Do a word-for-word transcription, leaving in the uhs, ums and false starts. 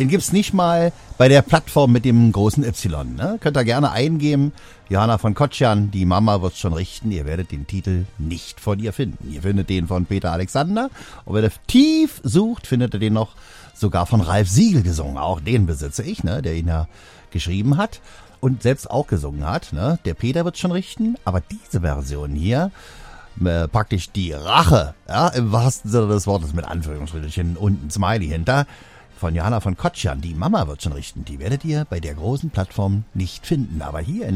Den gibt's nicht mal bei der Plattform mit dem großen Y. Ne? Könnt ihr gerne eingeben. Johanna von Kotschan, die Mama wird's schon richten. Ihr werdet den Titel nicht von ihr finden. Ihr findet den von Peter Alexander. Und wenn ihr tief sucht, findet ihr den noch sogar von Ralf Siegel gesungen. Auch den besitze ich, ne, der ihn ja geschrieben hat und selbst auch gesungen hat. Ne? Der Peter wird's schon richten. Aber diese Version hier, äh, praktisch die Rache, ja, im wahrsten Sinne des Wortes mit Anführungsstrichen und ein Smiley hinter, von Johanna von Kotschan, die Mama wird schon richten. Die werdet ihr bei der großen Plattform nicht finden. Aber hier in